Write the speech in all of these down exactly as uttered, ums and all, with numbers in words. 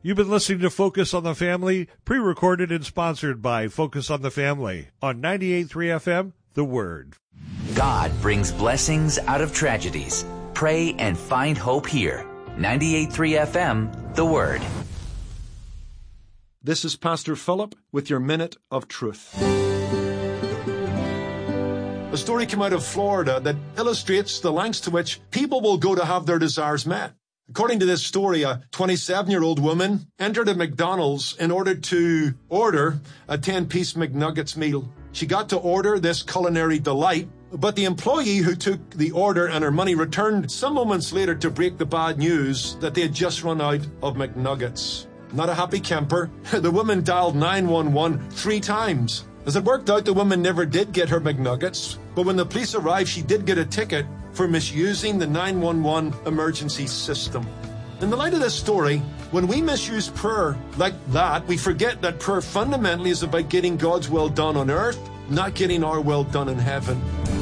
You've been listening to Focus on the Family, pre-recorded and sponsored by Focus on the Family on ninety-eight point three F M, The Word. God brings blessings out of tragedies. Pray and find hope here. ninety-eight point three F M, The Word. This is Pastor Philip with your Minute of Truth. A story came out of Florida that illustrates the lengths to which people will go to have their desires met. According to this story, a twenty-seven-year-old woman entered a McDonald's in order to order a ten-piece McNuggets meal. She got to order this culinary delight, but the employee who took the order and her money returned some moments later to break the bad news that they had just run out of McNuggets. Not a happy camper, the woman dialed nine one one three times. As it worked out, the woman never did get her McNuggets, but when the police arrived, she did get a ticket for misusing the nine one one emergency system. In the light of this story, when we misuse prayer like that, we forget that prayer fundamentally is about getting God's will done on earth, not getting our will done in heaven.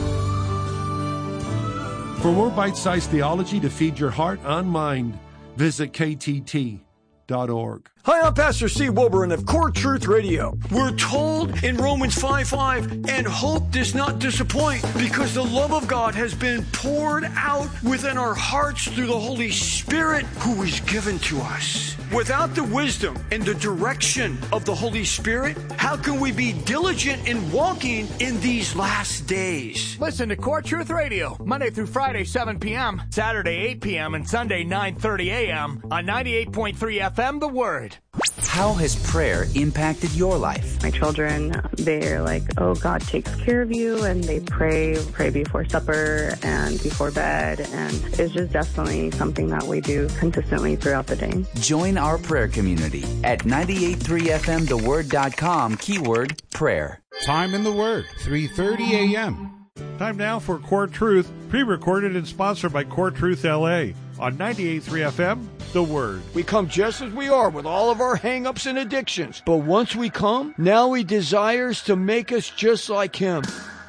For more bite-sized theology to feed your heart and mind, visit K T T dot org. Hi, I'm Pastor Steve Wilburn of Core Truth Radio. We're told in Romans five five, and hope does not disappoint because the love of God has been poured out within our hearts through the Holy Spirit who is given to us. Without the wisdom and the direction of the Holy Spirit, how can we be diligent in walking in these last days? Listen to Core Truth Radio, Monday through Friday, seven p.m., Saturday, eight p.m., and Sunday, nine thirty a.m. on ninety-eight point three F M, The Word. How has prayer impacted your life? My children, they're like, oh, God takes care of you, and they pray, pray before supper and before bed, and it's just definitely something that we do consistently throughout the day. Join our prayer community at ninety-eight point three F M the word dot com, keyword prayer. Time in the Word, three thirty a.m. Time now for Core Truth, pre-recorded and sponsored by Core Truth L A on ninety-eight point three F M, The Word. We come just as we are with all of our hang-ups and addictions. But once we come, now he desires to make us just like him.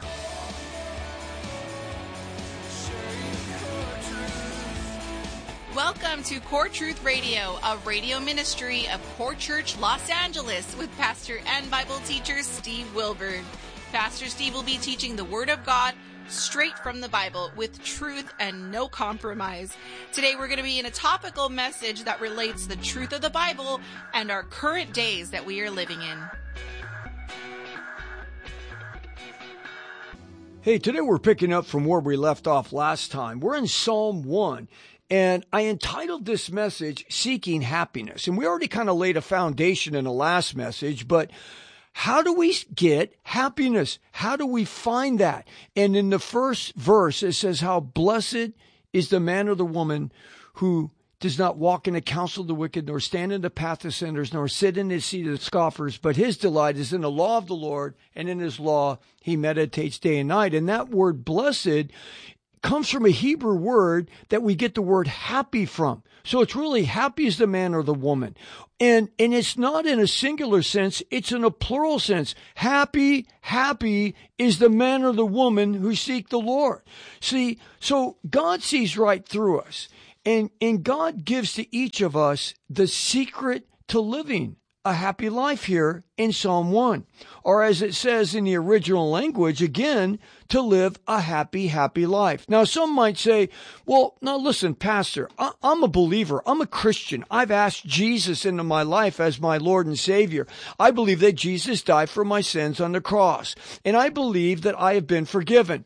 Welcome to Core Truth Radio, a radio ministry of Core Church Los Angeles with pastor and Bible teacher Steve Wilburn. Pastor Steve will be teaching the Word of God straight from the Bible with truth and no compromise. Today we're going to be in a topical message that relates the truth of the Bible and our current days that we are living in. Hey, today we're picking up from where we left off last time. We're in Psalm one, and I entitled this message, Seeking Happiness. And we already kind of laid a foundation in the last message, but how do we get happiness? How do we find that? And in the first verse, it says how blessed is the man or the woman who does not walk in the counsel of the wicked, nor stand in the path of sinners, nor sit in the seat of the scoffers. But his delight is in the law of the Lord, and in his law he meditates day and night. And that word blessed comes from a Hebrew word that we get the word happy from. So it's really happy is the man or the woman. And, and it's not in a singular sense, it's in a plural sense. Happy, happy is the man or the woman who seek the Lord. See, so God sees right through us. And, and God gives to each of us the secret to living a happy life here in Psalm one. Or as it says in the original language, again, to live a happy, happy life. Now, some might say, well, now listen, Pastor, I- I'm a believer. I'm a Christian. I've asked Jesus into my life as my Lord and Savior. I believe that Jesus died for my sins on the cross. And I believe that I have been forgiven.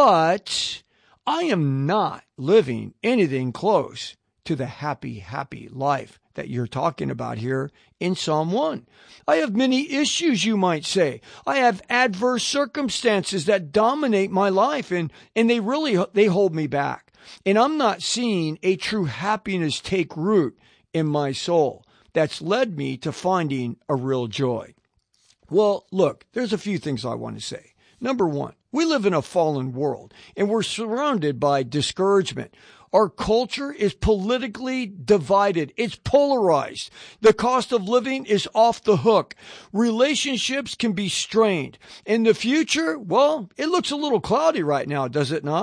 But I am not living anything close to the happy, happy life that you're talking about here in Psalm one. I have many issues, you might say. I have adverse circumstances that dominate my life, and, and they really, they hold me back. And I'm not seeing a true happiness take root in my soul that's led me to finding a real joy. Well, look, there's a few things I want to say. Number one, we live in a fallen world, and we're surrounded by discouragement. Our culture is politically divided. It's polarized. The cost of living is off the hook. Relationships can be strained. In the future, well, it looks a little cloudy right now, does it not?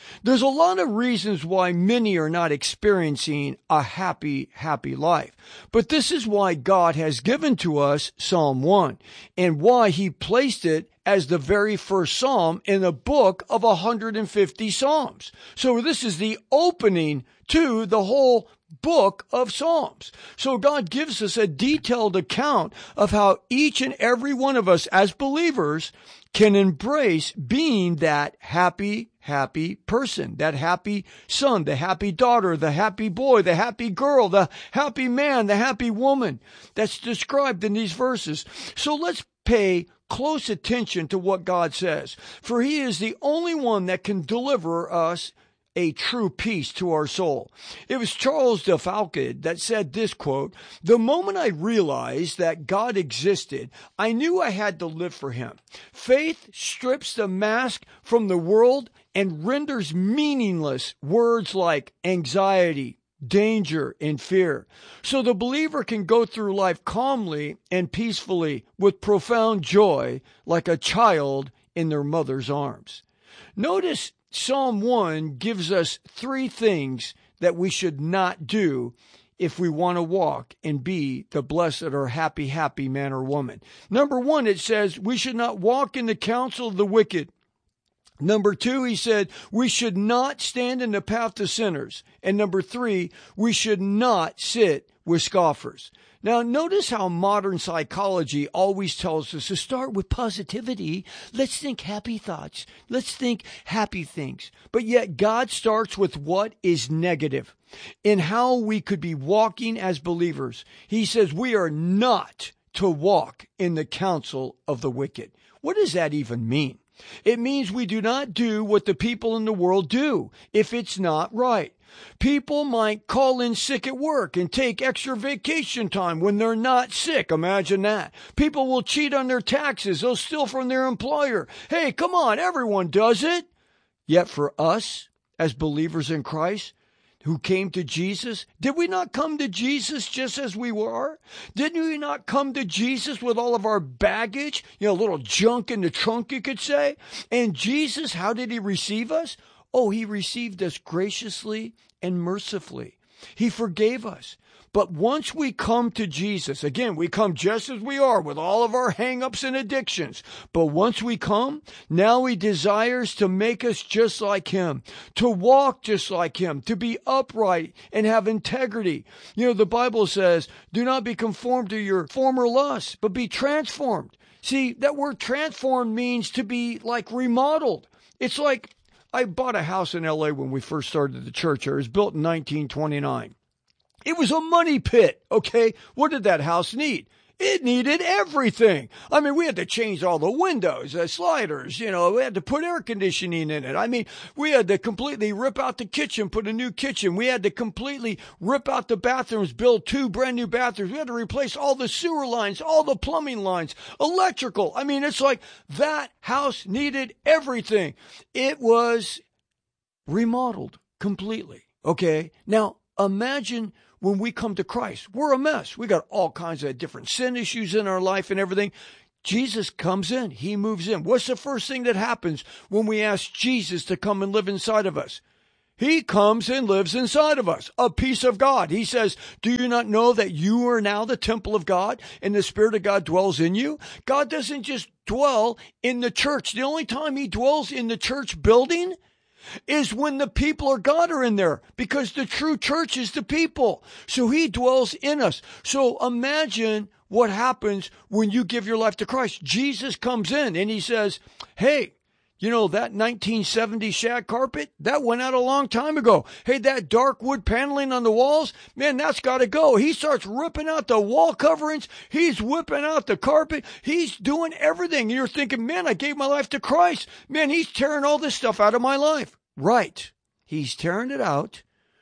There's a lot of reasons why many are not experiencing a happy, happy life. But this is why God has given to us Psalm one and why he placed it as the very first psalm in a book of one hundred fifty psalms. So this is the opening to the whole book of Psalms. So God gives us a detailed account of how each and every one of us as believers can embrace being that happy, happy person, that happy son, the happy daughter, the happy boy, the happy girl, the happy man, the happy woman that's described in these verses. So let's pay close attention to what God says, for he is the only one that can deliver us a true peace to our soul. It was Charles de Foucauld that said this quote, "The moment I realized that God existed, I knew I had to live for him. Faith strips the mask from the world and renders meaningless words like anxiety, danger, and fear. So the believer can go through life calmly and peacefully with profound joy like a child in their mother's arms." Notice Psalm one gives us three things that we should not do if we want to walk and be the blessed or happy, happy man or woman. Number one, it says we should not walk in the counsel of the wicked. Number two, he said, we should not stand in the path of sinners. And number three, we should not sit with scoffers. Now, notice how modern psychology always tells us to start with positivity. Let's think happy thoughts. Let's think happy things. But yet God starts with what is negative in how we could be walking as believers. He says we are not to walk in the counsel of the wicked. What does that even mean? It means we do not do what the people in the world do if it's not right. People might call in sick at work and take extra vacation time when they're not sick. Imagine that. People will cheat on their taxes. They'll steal from their employer. Hey, come on, everyone does it. Yet for us, as believers in Christ, who came to Jesus, did we not come to Jesus just as we were? Didn't we not come to Jesus with all of our baggage, you know, a little junk in the trunk, you could say? And Jesus, how did he receive us? Oh, he received us graciously and mercifully. He forgave us. But once we come to Jesus, again, we come just as we are with all of our hang-ups and addictions. But once we come, now he desires to make us just like him, to walk just like him, to be upright and have integrity. You know, the Bible says, do not be conformed to your former lusts, but be transformed. See, that word transformed means to be like remodeled. It's like, I bought a house in L A when we first started the church here. It was built in nineteen twenty-nine. It was a money pit, okay? What did that house need? It needed everything. I mean, we had to change all the windows, the sliders, you know, we had to put air conditioning in it. I mean, we had to completely rip out the kitchen, put a new kitchen. We had to completely rip out the bathrooms, build two brand new bathrooms. We had to replace all the sewer lines, all the plumbing lines, electrical. I mean, it's like that house needed everything. It was remodeled completely, okay? Now, imagine when we come to Christ, we're a mess. We got all kinds of different sin issues in our life and everything. Jesus comes in. He moves in. What's the first thing that happens when we ask Jesus to come and live inside of us? He comes and lives inside of us, a piece of God. He says, do you not know that you are now the temple of God and the Spirit of God dwells in you? God doesn't just dwell in the church. The only time he dwells in the church building is when the people of God are in there, because the true church is the people. So he dwells in us. So imagine what happens when you give your life to Christ. Jesus comes in and he says, hey, you know, that nineteen seventy shag carpet, that went out a long time ago. Hey, that dark wood paneling on the walls, man, that's got to go. He starts ripping out the wall coverings. He's whipping out the carpet. He's doing everything. And you're thinking, man, I gave my life to Christ. Man, he's tearing all this stuff out of my life. Right. He's tearing it out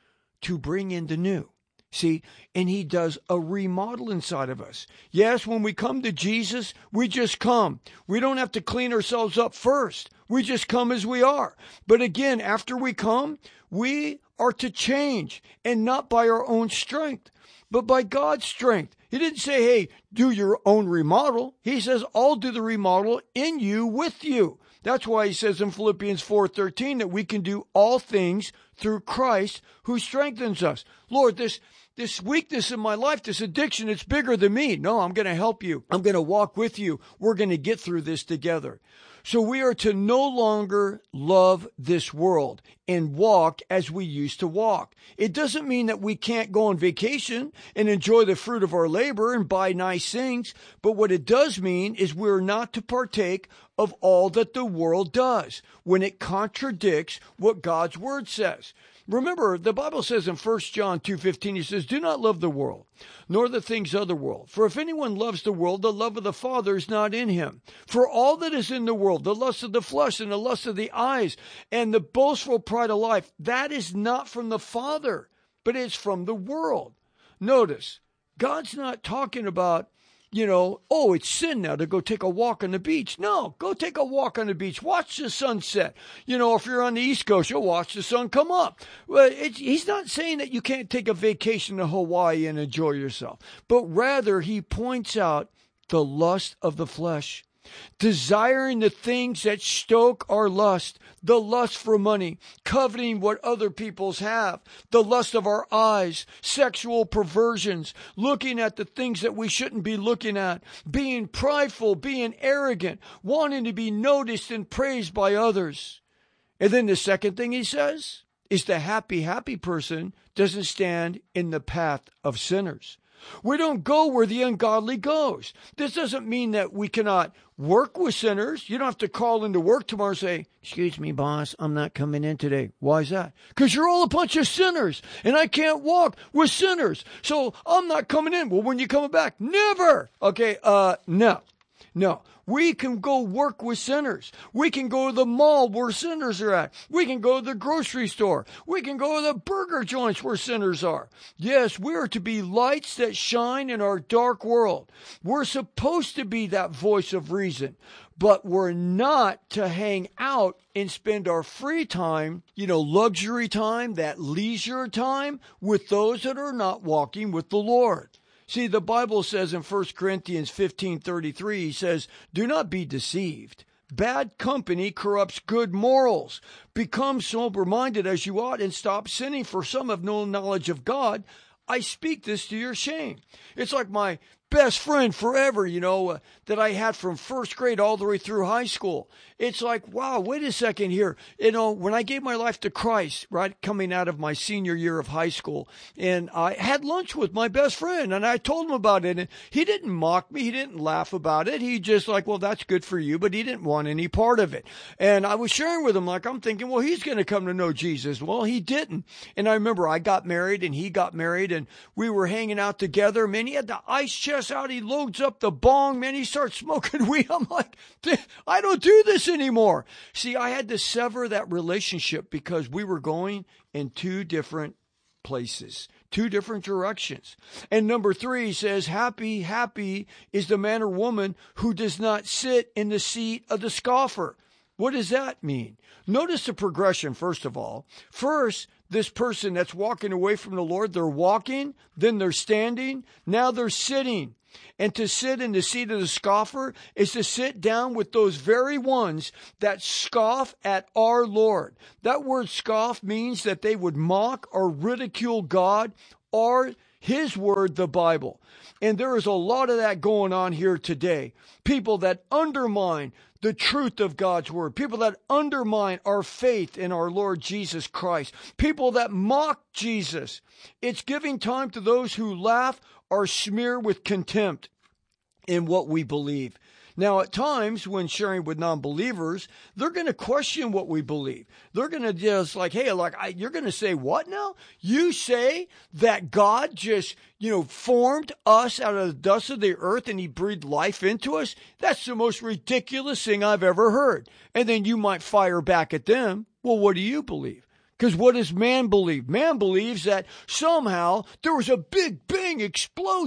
to bring in the new. See, and he does a remodel inside of us. Yes, when we come to Jesus, we just come. We don't have to clean ourselves up first. We just come as we are. But again, after we come, we are to change, and not by our own strength, but by God's strength. He didn't say, hey, do your own remodel. He says, I'll do the remodel in you, with you. That's why he says in Philippians four thirteen that we can do all things through Christ who strengthens us. Lord, this This weakness in my life, this addiction, it's bigger than me. No, I'm going to help you. I'm going to walk with you. We're going to get through this together. So we are to no longer love this world and walk as we used to walk. It doesn't mean that we can't go on vacation and enjoy the fruit of our labor and buy nice things. But what it does mean is we're not to partake of all that the world does when it contradicts what God's word says. Remember, the Bible says in First John two fifteen, he says, do not love the world, nor the things of the world. For if anyone loves the world, the love of the Father is not in him. For all that is in the world, the lust of the flesh and the lust of the eyes and the boastful pride of life, that is not from the Father, but it's from the world. Notice, God's not talking about, you know, oh, it's sin now to go take a walk on the beach. No, go take a walk on the beach. Watch the sunset. You know, if you're on the East Coast, you'll watch the sun come up. Well, it's, he's not saying that you can't take a vacation to Hawaii and enjoy yourself, but rather he points out the lust of the flesh. Desiring the things that stoke our lust, the lust for money, coveting what other people's have, the lust of our eyes, sexual perversions, looking at the things that we shouldn't be looking at, being prideful, being arrogant, wanting to be noticed and praised by others. And then the second thing he says is the happy, happy person doesn't stand in the path of sinners. We don't go where the ungodly goes. This doesn't mean that we cannot work with sinners. You don't have to call into work tomorrow and say, excuse me, boss, I'm not coming in today. Why is that? Because you're all a bunch of sinners, and I can't walk with sinners. So I'm not coming in. Well, when you coming back? Never. Okay, uh, no. No, we can go work with sinners. We can go to the mall where sinners are at. We can go to the grocery store. We can go to the burger joints where sinners are. Yes, we are to be lights that shine in our dark world. We're supposed to be that voice of reason, but we're not to hang out and spend our free time, you know, luxury time, that leisure time with those that are not walking with the Lord. See, the Bible says in First Corinthians fifteen thirty-three, he says, do not be deceived. Bad company corrupts good morals. Become sober-minded as you ought and stop sinning, for some have no knowledge of God. I speak this to your shame. It's like my best friend forever, you know, uh, that I had from first grade all the way through high school. It's like, wow, wait a second here. You know, when I gave my life to Christ, right, coming out of my senior year of high school, and I had lunch with my best friend, and I told him about it, and he didn't mock me. He didn't laugh about it. He just like, well, that's good for you, but he didn't want any part of it. And I was sharing with him, like, I'm thinking, well, he's going to come to know Jesus. Well, he didn't. And I remember I got married, and he got married, and we were hanging out together. Man, he had the ice chest out. He loads up the bong. Man, he starts smoking weed. I'm like, I don't do this anymore. See, I had to sever that relationship because we were going in two different places, two different directions. And number three says, happy, happy is the man or woman who does not sit in the seat of the scoffer. What does that mean? Notice the progression, first of all. First, this person that's walking away from the Lord, they're walking, then they're standing, now they're sitting. And to sit in the seat of the scoffer is to sit down with those very ones that scoff at our Lord. That word scoff means that they would mock or ridicule God or His word, the Bible. And there is a lot of that going on here today. People that undermine the truth of God's word. People that undermine our faith in our Lord Jesus Christ. People that mock Jesus. It's giving time to those who laugh or smear with contempt in what we believe. Now, at times when sharing with non-believers, they're going to question what we believe. They're going to just like, hey, like I, you're going to say what now? You say that God just, you know, formed us out of the dust of the earth and He breathed life into us? That's the most ridiculous thing I've ever heard. And then you might fire back at them. Well, what do you believe? Because what does man believe? Man believes that somehow there was a big bang explosion.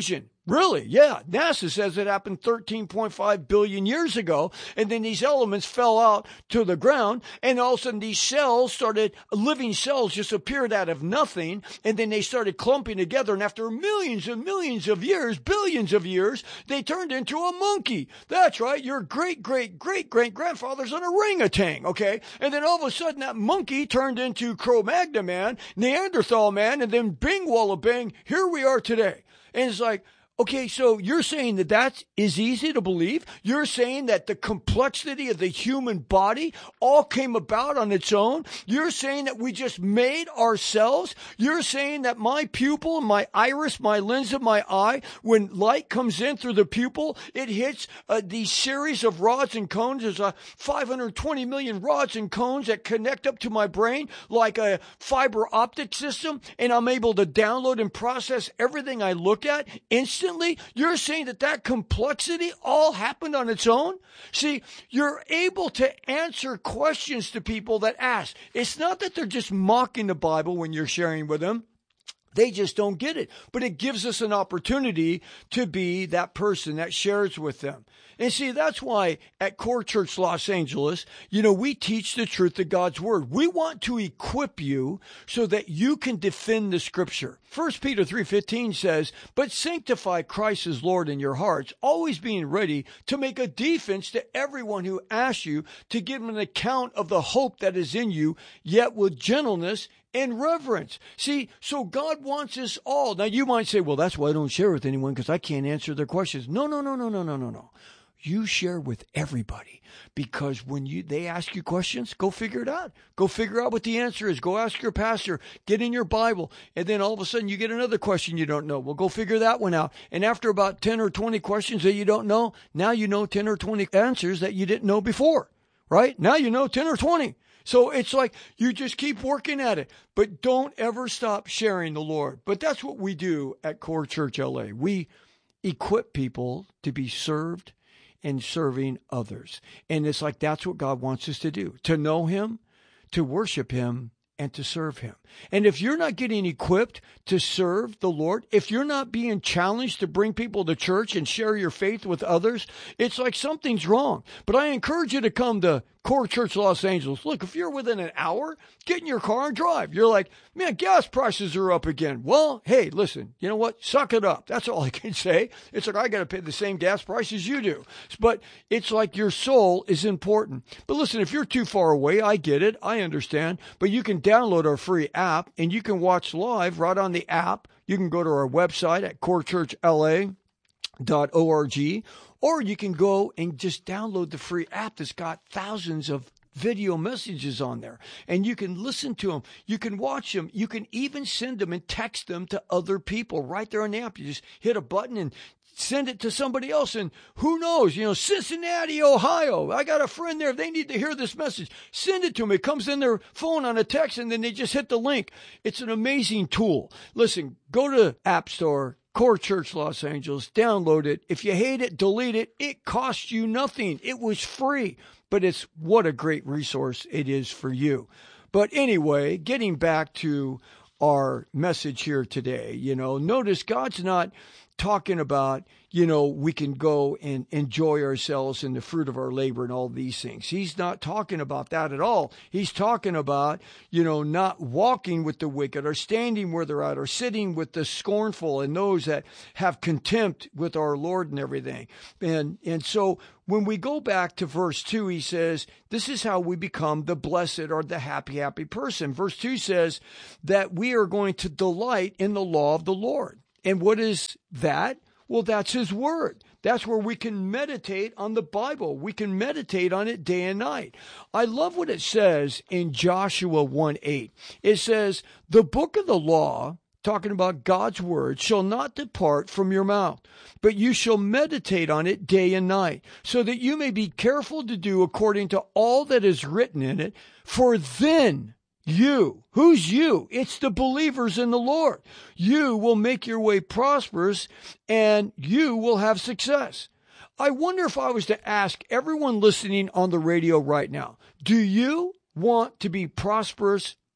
Really? Yeah. NASA says it happened thirteen point five billion years ago. And then these elements fell out to the ground. And all of a sudden these cells started, living cells just appeared out of nothing. And then they started clumping together. And after millions and millions of years, billions of years, they turned into a monkey. That's right. Your great, great, great, great grandfather's an orangutan. Okay. And then all of a sudden that monkey turned into Cro-Magnon man, Neanderthal man, and then bing, walla bing, here we are today. And it's like, okay, so you're saying that that is easy to believe? You're saying that the complexity of the human body all came about on its own? You're saying that we just made ourselves? You're saying that my pupil, my iris, my lens of my eye, when light comes in through the pupil, it hits uh, these series of rods and cones. There's uh, five hundred twenty million rods and cones that connect up to my brain like a fiber optic system, and I'm able to download and process everything I look at instantly. You're saying that that complexity all happened on its own? See, you're able to answer questions to people that ask. It's not that they're just mocking the Bible when you're sharing with them. They just don't get it. But it gives us an opportunity to be that person that shares with them. And see, that's why at Core Church Los Angeles, you know, we teach the truth of God's Word. We want to equip you so that you can defend the Scripture. First Peter three fifteen says, but sanctify Christ as Lord in your hearts, always being ready to make a defense to everyone who asks you to give an account of the hope that is in you, yet with gentleness and reverence. See, so God wants us all. Now, you might say, well, that's why I don't share with anyone, because I can't answer their questions. No, no, no, no, no, no, no, no. You share with everybody, because when you they ask you questions, go figure it out. Go figure out what the answer is. Go ask your pastor. Get in your Bible. And then all of a sudden you get another question you don't know. Well, go figure that one out. And after about ten or twenty questions that you don't know, now you know ten or twenty answers that you didn't know before, right? Now you know ten or twenty. So it's like you just keep working at it, but don't ever stop sharing the Lord. But that's what we do at Core Church L A. We equip people to be served and serving others. And it's like that's what God wants us to do, to know Him, to worship Him, and to serve Him. And if you're not getting equipped to serve the Lord, if you're not being challenged to bring people to church and share your faith with others, it's like something's wrong. But I encourage you to come to Core Church Los Angeles. Look, if you're within an hour, get in your car and drive. You're like, man, gas prices are up again. Well, hey, listen, you know what? Suck it up. That's all I can say. It's like I got to pay the same gas price as you do. But it's like your soul is important. But listen, if you're too far away, I get it. I understand. But you can download our free app and you can watch live right on the app. You can go to our website at core church l a dot org. Or you can go and just download the free app that's got thousands of video messages on there. And you can listen to them. You can watch them. You can even send them and text them to other people right there on the app. You just hit a button and send it to somebody else. And who knows, you know, Cincinnati, Ohio. I got a friend there. They need to hear this message. Send it to them. It comes in their phone on a text, and then they just hit the link. It's an amazing tool. Listen, go to App Store, Core Church Los Angeles, download it. If you hate it, delete it. It costs you nothing. It was free, but it's what a great resource it is for you. But anyway, getting back to our message here today, you know, notice God's not talking about, you know, we can go and enjoy ourselves in the fruit of our labor and all these things. He's not talking about that at all. He's talking about, you know, not walking with the wicked or standing where they're at or sitting with the scornful and those that have contempt with our Lord and everything. And, and so when we go back to verse two, he says, this is how we become the blessed or the happy, happy person. Verse two says that we are going to delight in the law of the Lord. And what is that? Well, that's His Word. That's where we can meditate on the Bible. We can meditate on it day and night. I love what it says in Joshua one eight. It says, the book of the law, talking about God's Word, shall not depart from your mouth, but you shall meditate on it day and night, so that you may be careful to do according to all that is written in it. For then you, who's you? It's the believers in the Lord. You will make your way prosperous and you will have success. I wonder if I was to ask everyone listening on the radio right now, do you want to be prosperous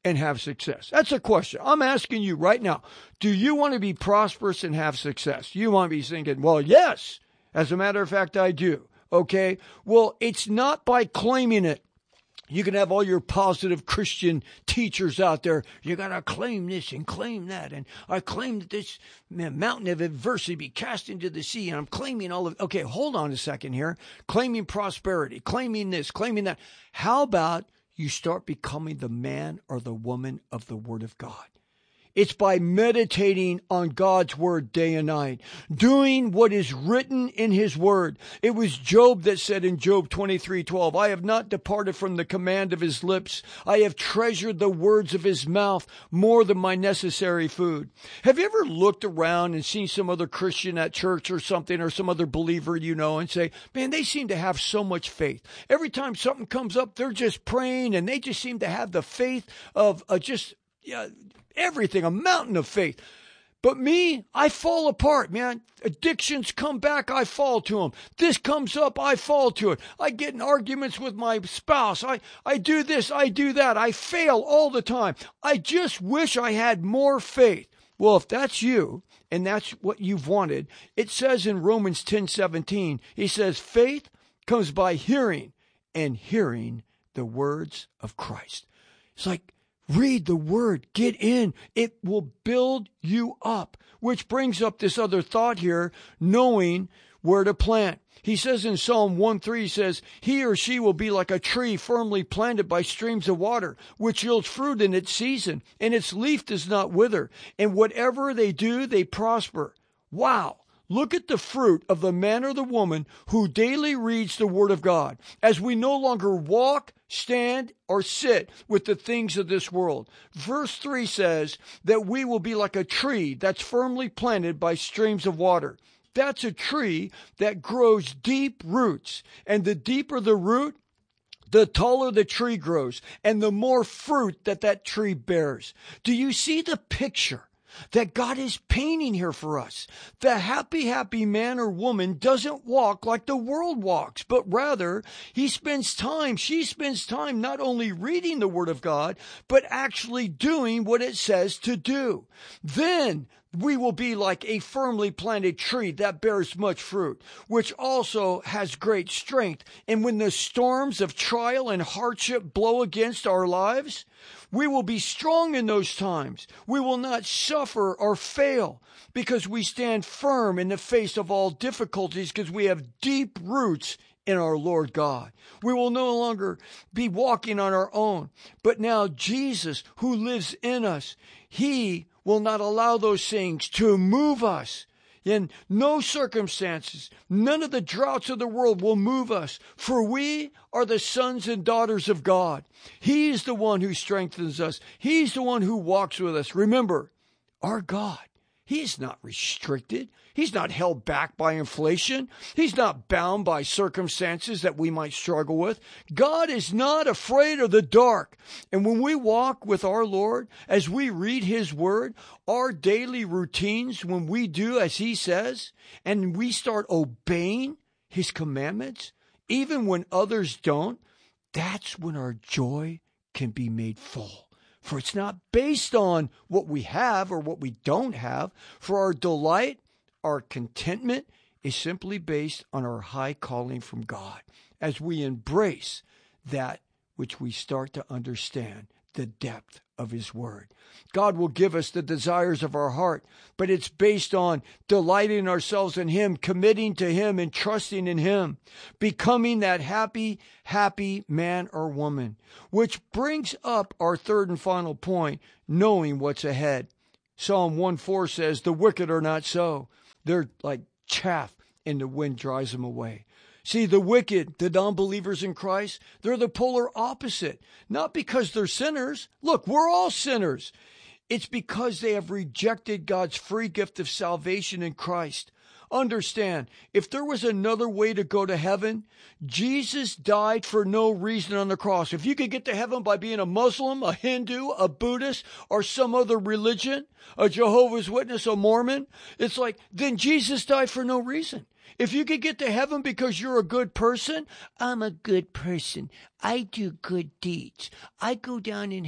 and have success? That's a question. I'm asking you right now. Do you want to be prosperous and have success? You want to be thinking, well, yes. As a matter of fact, I do. Okay? Well, it's not by claiming it. You can have all your positive Christian teachers out there. You got to claim this and claim that. And I claim that this mountain of adversity be cast into the sea. And I'm claiming all of, okay, hold on a second here. Claiming prosperity, claiming this, claiming that. How about you start becoming the man or the woman of the Word of God? It's by meditating on God's Word day and night, doing what is written in His Word. It was Job that said in Job twenty-three twelve, I have not departed from the command of His lips. I have treasured the words of His mouth more than my necessary food. Have you ever looked around and seen some other Christian at church or something, or some other believer you know, and say, man, they seem to have so much faith. Every time something comes up, they're just praying, and they just seem to have the faith of uh, just... yeah. Everything, a mountain of faith. But me, I fall apart, man. Addictions come back, I fall to them. This comes up, I fall to it. I get in arguments with my spouse. I, I do this, I do that. I fail all the time. I just wish I had more faith. Well, if that's you, and that's what you've wanted, it says in Romans ten seventeen, he says, faith comes by hearing, and hearing the words of Christ. It's like, read the Word. Get in. It will build you up. Which brings up this other thought here, knowing where to plant. He says in Psalm one three, he says, he or she will be like a tree firmly planted by streams of water, which yields fruit in its season, and its leaf does not wither. And whatever they do, they prosper. Wow. Look at the fruit of the man or the woman who daily reads the Word of God, as we no longer walk, stand, or sit with the things of this world. Verse three says that we will be like a tree that's firmly planted by streams of water. That's a tree that grows deep roots, and the deeper the root, the taller the tree grows, and the more fruit that that tree bears. Do you see the picture that God is painting here for us? The happy, happy man or woman doesn't walk like the world walks, but rather he spends time, she spends time not only reading the Word of God, but actually doing what it says to do. Then we will be like a firmly planted tree that bears much fruit, which also has great strength. And when the storms of trial and hardship blow against our lives, we will be strong in those times. We will not suffer or fail because we stand firm in the face of all difficulties, because we have deep roots in our Lord God. We will no longer be walking on our own, but now Jesus, who lives in us, He will not allow those things to move us. In no circumstances, none of the droughts of the world will move us, for we are the sons and daughters of God. He's the one who strengthens us. He's the one who walks with us. Remember, our God, He's not restricted. He's not held back by inflation. He's not bound by circumstances that we might struggle with. God is not afraid of the dark. And when we walk with our Lord, as we read His Word, our daily routines, when we do as He says, and we start obeying His commandments, even when others don't, that's when our joy can be made full. For it's not based on what we have or what we don't have. For our delight, our contentment is simply based on our high calling from God, as we embrace that which we start to understand the depth of His Word. God will give us the desires of our heart, but it's based on delighting ourselves in Him, committing to Him, and trusting in Him, becoming that happy, happy man or woman. Which brings up our third and final point, knowing what's ahead. Psalm one four says, the wicked are not so. They're like chaff, and the wind dries them away. See, the wicked, the non-believers in Christ, they're the polar opposite. Not because they're sinners. Look, we're all sinners. It's because they have rejected God's free gift of salvation in Christ. Understand, if there was another way to go to heaven, Jesus died for no reason on the cross. If you could get to heaven by being a Muslim, a Hindu, a Buddhist, or some other religion, a Jehovah's Witness, a Mormon, it's like, then Jesus died for no reason. If you could get to heaven because you're a good person, I'm a good person. I do good deeds. I go down and help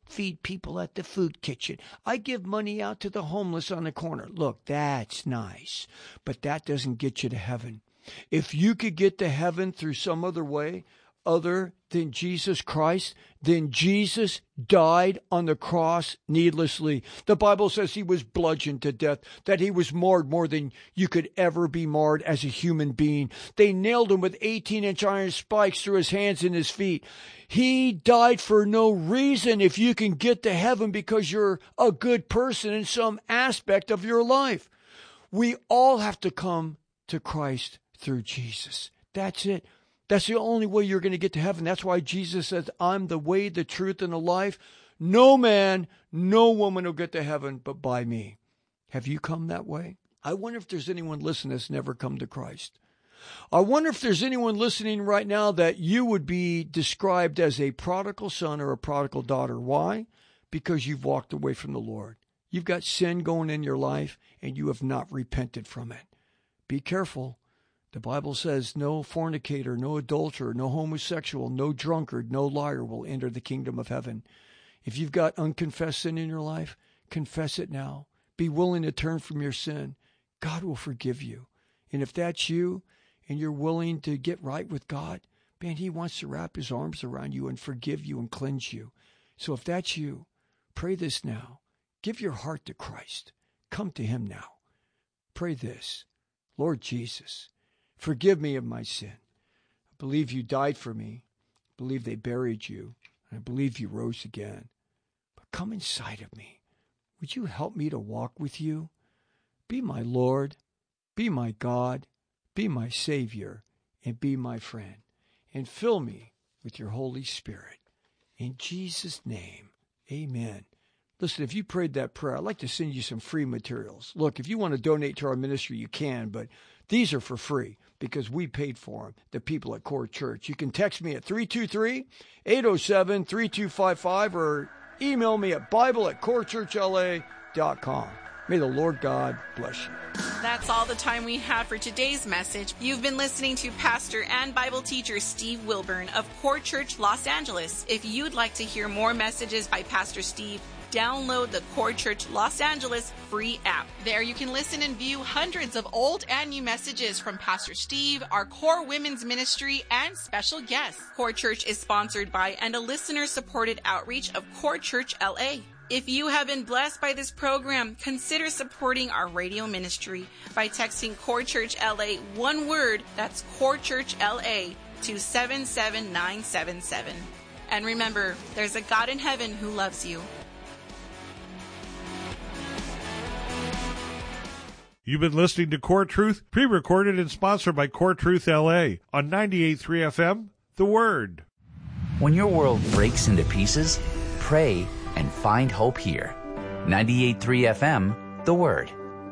feed people at the food kitchen. I give money out to the homeless on the corner. Look, that's nice, but that doesn't get you to heaven. If you could get to heaven through some other way other than Jesus Christ, then Jesus died on the cross needlessly. The Bible says he was bludgeoned to death, that he was marred more than you could ever be marred as a human being. They nailed him with eighteen-inch iron spikes through his hands and his feet. He died for no reason if you can get to heaven because you're a good person in some aspect of your life. We all have to come to Christ through Jesus. That's it. That's the only way you're going to get to heaven. That's why Jesus says, I'm the way, the truth, and the life. No man, no woman will get to heaven but by me. Have you come that way? I wonder if there's anyone listening that's never come to Christ. I wonder if there's anyone listening right now that you would be described as a prodigal son or a prodigal daughter. Why? Because you've walked away from the Lord. You've got sin going in your life and you have not repented from it. Be careful. The Bible says no fornicator, no adulterer, no homosexual, no drunkard, no liar will enter the kingdom of heaven. If you've got unconfessed sin in your life, confess it now. Be willing to turn from your sin. God will forgive you. And if that's you and you're willing to get right with God, man, he wants to wrap his arms around you and forgive you and cleanse you. So if that's you, pray this now. Give your heart to Christ. Come to him now. Pray this. Lord Jesus, forgive me of my sin. I believe you died for me. I believe they buried you. And I believe you rose again. But come inside of me. Would you help me to walk with you? Be my Lord. Be my God. Be my Savior. And be my friend. And fill me with your Holy Spirit. In Jesus' name, amen. Listen, if you prayed that prayer, I'd like to send you some free materials. Look, if you want to donate to our ministry, you can, but these are for free because we paid for them, the people at Core Church. You can text me at three two three, eight oh seven, three two five five or email me at bible at core church l a dot com. May the Lord God bless you. That's all the time we have for today's message. You've been listening to pastor and Bible teacher Steve Wilburn of Core Church Los Angeles. If you'd like to hear more messages by Pastor Steve, download the Core Church Los Angeles free app. There you can listen and view hundreds of old and new messages from Pastor Steve, our Core Women's Ministry, and special guests. Core Church is sponsored by and a listener-supported outreach of Core Church L A. If you have been blessed by this program, consider supporting our radio ministry by texting Core Church L A one word, that's Core Church L A, to seven seven nine seven seven. And remember, there's a God in heaven who loves you. You've been listening to Core Truth, pre-recorded and sponsored by Core Truth L A on ninety-eight point three F M, The Word. When your world breaks into pieces, pray and find hope here. ninety-eight point three F M, The Word.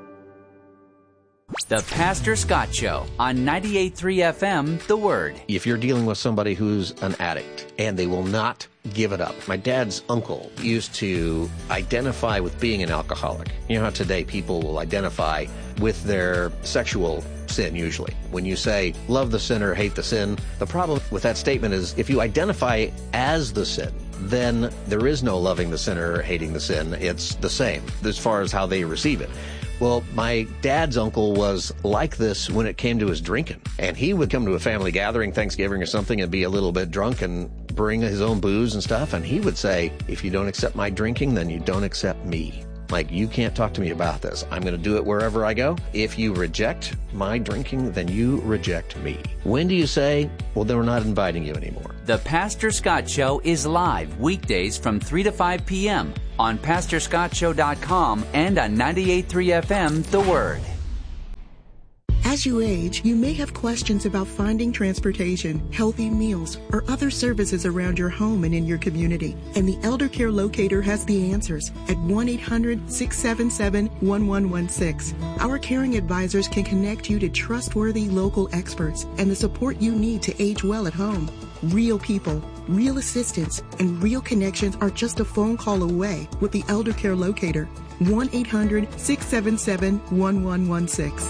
The Pastor Scott Show on ninety-eight point three F M, The Word. If you're dealing with somebody who's an addict and they will not give it up. My dad's uncle used to identify with being an alcoholic. You know how today people will identify with their sexual sin usually. When you say, love the sinner, hate the sin, the problem with that statement is if you identify as the sin, then there is no loving the sinner or hating the sin. It's the same as far as how they receive it. Well, my dad's uncle was like this when it came to his drinking. And he would come to a family gathering, Thanksgiving or something, and be a little bit drunk and bring his own booze and stuff. And he would say, if you don't accept my drinking, then you don't accept me. Like, you can't talk to me about this. I'm going to do it wherever I go. If you reject my drinking, then you reject me. When do you say, well, then we're not inviting you anymore? The Pastor Scott Show is live weekdays from three to five p.m. on pastor scott show dot com and on ninety-eight point three F M, The Word. As you age, you may have questions about finding transportation, healthy meals, or other services around your home and in your community. And the Elder Care Locator has the answers at one eight hundred, six seven seven, one one one six. Our caring advisors can connect you to trustworthy local experts and the support you need to age well at home. Real people, real assistance, and real connections are just a phone call away with the Elder Care Locator. one eight hundred, six seven seven, one one one six.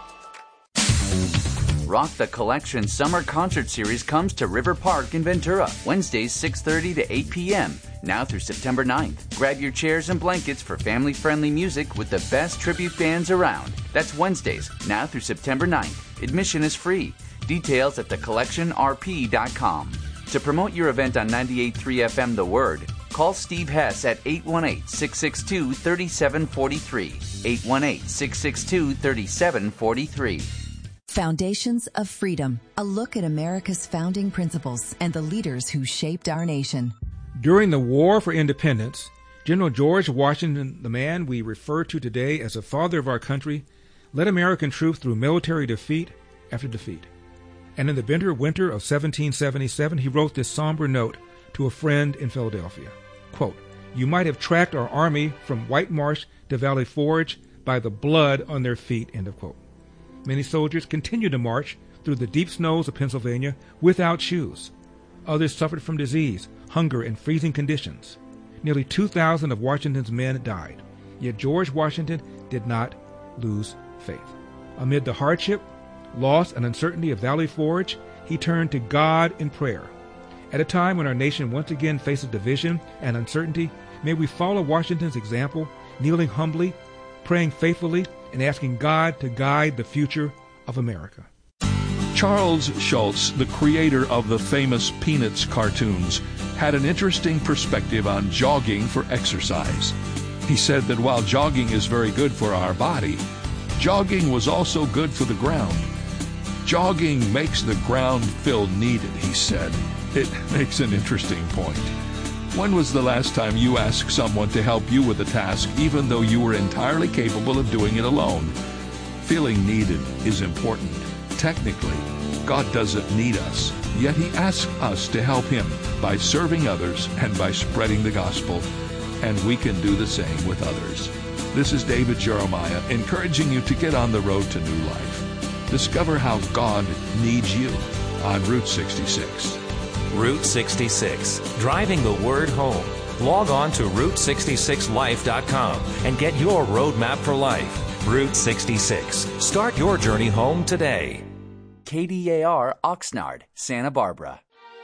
Rock the Collection Summer Concert Series comes to River Park in Ventura, Wednesdays six thirty to eight p.m. now through September ninth. Grab your chairs and blankets for family-friendly music with the best tribute bands around. That's Wednesdays, now through September ninth. Admission is free. Details at the collection r p dot com. To promote your event on ninety-eight point three F M The Word, call Steve Hess at eight one eight, six six two, three seven four three. eight one eight, six six two, three seven four three. Foundations of Freedom, a look at America's founding principles and the leaders who shaped our nation. During the War for Independence, General George Washington, the man we refer to today as the father of our country, led American troops through military defeat after defeat. And in the bitter winter of seventeen seventy-seven, he wrote this somber note to a friend in Philadelphia. Quote, "You might have tracked our army from White Marsh to Valley Forge by the blood on their feet," end of quote. Many soldiers continued to march through the deep snows of Pennsylvania without shoes. Others suffered from disease, hunger, and freezing conditions. Nearly two thousand of Washington's men died. Yet George Washington did not lose faith. Amid the hardship, loss, and uncertainty of Valley Forge, he turned to God in prayer. At a time when our nation once again faces division and uncertainty, may we follow Washington's example, kneeling humbly, praying faithfully, and asking God to guide the future of America. Charles Schulz, the creator of the famous Peanuts cartoons, had an interesting perspective on jogging for exercise. He said that while jogging is very good for our body, jogging was also good for the ground. Jogging makes the ground feel needed, he said. It makes an interesting point. When was the last time you asked someone to help you with a task, even though you were entirely capable of doing it alone? Feeling needed is important. Technically, God doesn't need us, yet He asks us to help Him by serving others and by spreading the gospel, and we can do the same with others. This is David Jeremiah, encouraging you to get on the road to new life. Discover how God needs you on Route sixty-six. Route sixty-six, driving the word home. Log on to route sixty-six life dot com and get your roadmap for life. Route sixty-six. Start your journey home today. K D A R Oxnard, Santa Barbara.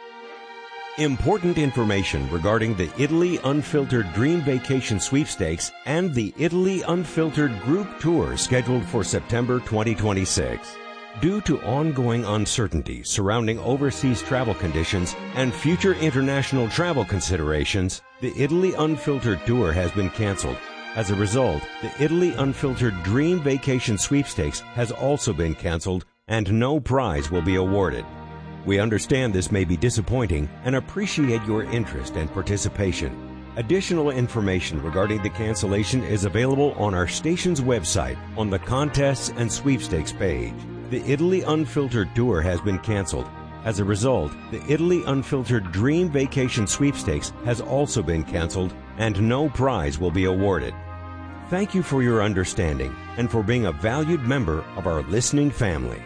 Important information regarding the Italy Unfiltered Dream Vacation Sweepstakes and the Italy Unfiltered Group Tour scheduled for September twenty twenty-six. Due to ongoing uncertainty surrounding overseas travel conditions and future international travel considerations, the Italy Unfiltered Tour has been canceled. As a result, the Italy Unfiltered Dream Vacation Sweepstakes has also been canceled, and no prize will be awarded. We understand this may be disappointing and appreciate your interest and participation. Additional information regarding the cancellation is available on our station's website on the Contests and Sweepstakes page. The Italy Unfiltered Tour has been canceled. As a result, the Italy Unfiltered Dream Vacation Sweepstakes has also been canceled, and no prize will be awarded. Thank you for your understanding and for being a valued member of our listening family.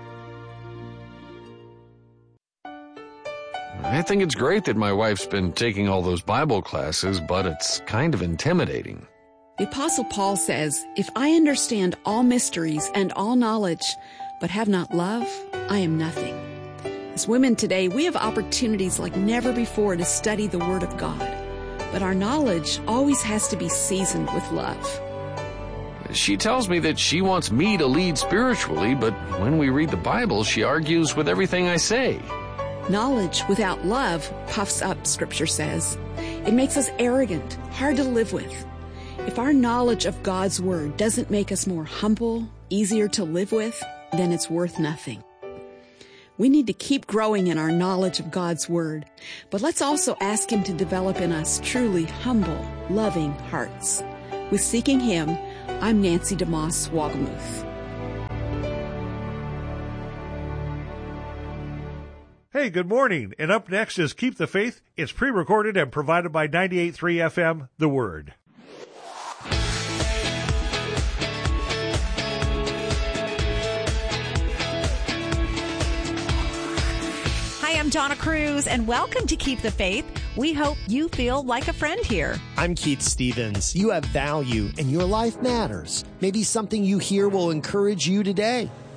I think it's great that my wife's been taking all those Bible classes, but it's kind of intimidating. The Apostle Paul says, "If I understand all mysteries and all knowledge, but have not love, I am nothing." As women today, we have opportunities like never before to study the Word of God. But our knowledge always has to be seasoned with love. She tells me that she wants me to lead spiritually, but when we read the Bible, she argues with everything I say. Knowledge without love puffs up, Scripture says. It makes us arrogant, hard to live with. If our knowledge of God's Word doesn't make us more humble, easier to live with, then it's worth nothing. We need to keep growing in our knowledge of God's Word, but let's also ask Him to develop in us truly humble, loving hearts. With Seeking Him, I'm Nancy DeMoss Wagamuth. Hey, good morning. And up next is Keep the Faith. It's pre-recorded and provided by ninety-eight point three F M, The Word. Hi, I'm Donna Cruz, and welcome to Keep the Faith. We hope you feel like a friend here. I'm Keith Stevens. You have value, and your life matters. Maybe something you hear will encourage you today.